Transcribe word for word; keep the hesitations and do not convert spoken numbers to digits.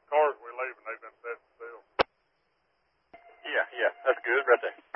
cars we leave and they've been set still. Yeah, yeah, that's good right there.